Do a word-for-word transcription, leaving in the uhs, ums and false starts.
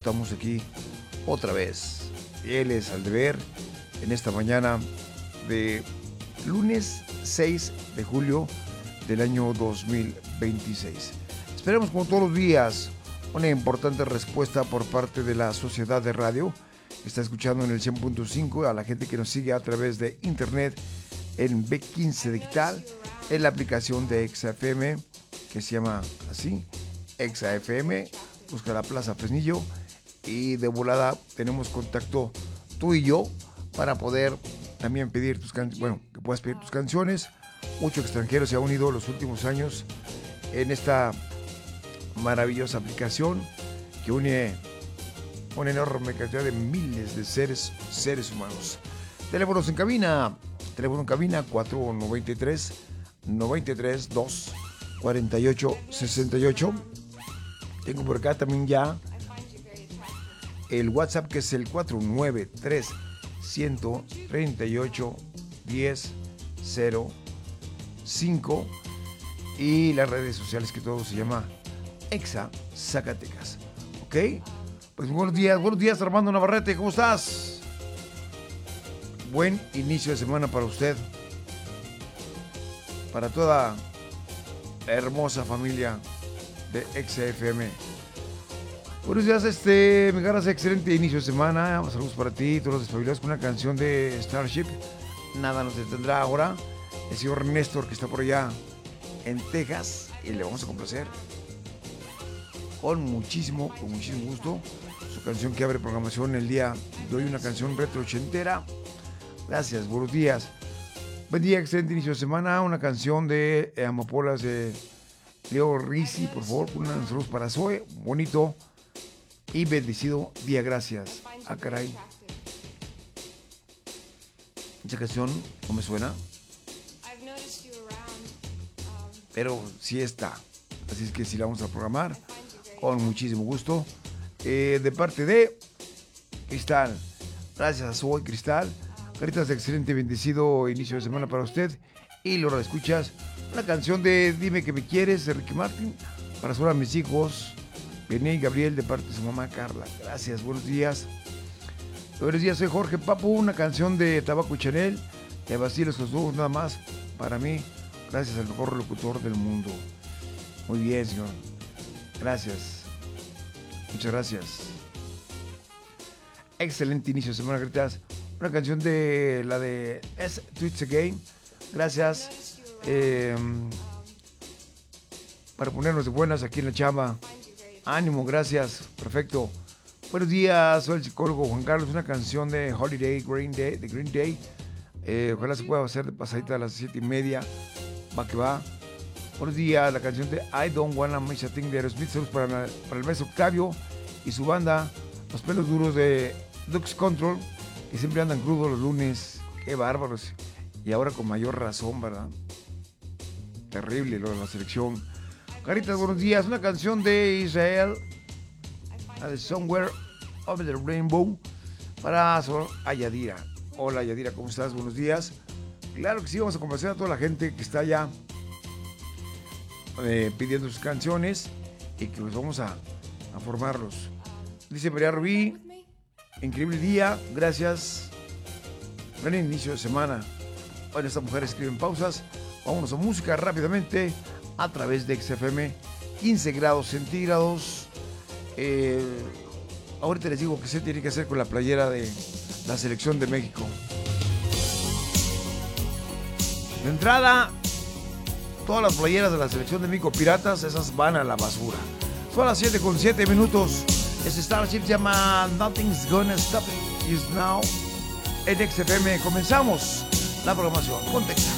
estamos aquí otra vez, fieles al deber, en esta mañana de lunes seis de julio del año dos mil veintiséis. Esperemos, como todos los días, una importante respuesta por parte de la Sociedad de Radio que está escuchando en el cien punto cinco, a la gente que nos sigue a través de internet en B quince Digital, en la aplicación de Exa F M, que se llama así, Exa F M, busca la Plaza Fresnillo y de volada tenemos contacto tú y yo para poder también pedir tus canciones, bueno, que puedas pedir tus canciones. Muchos extranjeros se han unido los últimos años en esta maravillosa aplicación que une una enorme cantidad de miles de seres, seres humanos. Teléfonos en cabina, teléfono en cabina cuatro nueve tres, nueve tres dos, cuatro ocho seis ocho. Tengo por acá también ya el WhatsApp, que es el cuatro nueve tres, uno tres ocho, uno cero cinco, y las redes sociales, que todo se llama Exa Zacatecas. ¿Ok? Pues buenos días, buenos días, Armando Navarrete, ¿cómo estás? Buen inicio de semana para usted, para toda la hermosa familia de Exa F M. Buenos días, este, me ganas excelente inicio de semana. Saludos para ti, todos los despabilados, con una canción de Starship. Nada nos detendrá ahora. El señor Néstor, que está por allá en Texas, y le vamos a complacer con muchísimo, con muchísimo gusto su canción que abre programación el día de hoy, una canción retro ochentera. Gracias, buenos días. Buen día, excelente inicio de semana. Una canción de eh, Amapolas de Leo Rizzi, por favor, una saludos para Zoe. Bonito y bendecido día, gracias. Ah, caray. Esa canción no me suena, pero sí está. Así es que sí la vamos a programar con muchísimo gusto. Eh, de parte de Cristal. Gracias a Zoe Cristal. Caritas de excelente, bendecido inicio de semana para usted. Y lo escuchas. Una canción de Dime que me quieres, de Ricky Martin, para solo a mis hijos, Bené y Gabriel, de parte de su mamá Carla. Gracias, buenos días. Buenos días, soy Jorge Papu. Una canción de Tabaco y Chanel, de Basilos Jesús, nada más para mí. Gracias al mejor locutor del mundo. Muy bien, señor. Gracias. Muchas gracias. Excelente inicio de semana, gritas. Una canción de la de S Tweets Again. Gracias. Eh, para ponernos de buenas aquí en la chamba. Ánimo, gracias. Perfecto. Buenos días, soy el psicólogo Juan Carlos. Una canción de Holiday Green Day, de Green Day. Eh, ojalá se pueda hacer de pasadita a las siete y media. Va que va. Buenos días, la canción de I Don't Wanna Miss a Thing de Aerosmith. Saludos para, para el maestro Octavio y su banda, Los Pelos Duros de Dux Control, que siempre andan crudos los lunes. Qué bárbaros. Y ahora con mayor razón, ¿verdad? Terrible lo de la selección. Caritas, buenos días. Una canción de Israel, la de Somewhere Over the Rainbow, para a Yadira. Hola Yadira, ¿cómo estás? Buenos días. Claro que sí, vamos a complacer a toda la gente que está allá eh, pidiendo sus canciones, y que los vamos a, a formarlos. Dice María Rubí, increíble día, gracias. Buen inicio de semana. Bueno, esta mujer escribe en pausas. Vámonos a música rápidamente a través de X F M. quince grados centígrados. Eh, ahorita les digo que se tiene que hacer con la playera de la selección de México. De entrada, todas las playeras de la selección de México piratas, esas van a la basura. Son las siete con siete minutos. Este Starship se llama Nothing's Gonna Stop Us Now. En X F M comenzamos la programación. Contexto.